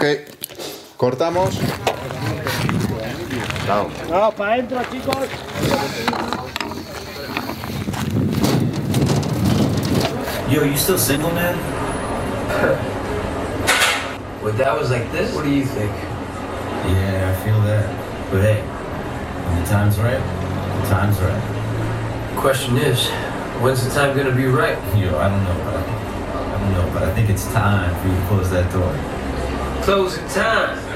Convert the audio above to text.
Ok, cortamos. Chao. No, para adentro, chicos. Yo, you still single, man? When that was like this, what do you think? Yeah, I feel that. But hey, when the time's right, the time's right. Question is, when's the time gonna be right? Yo, I don't know, but I think it's time for you to close that door. Closing time.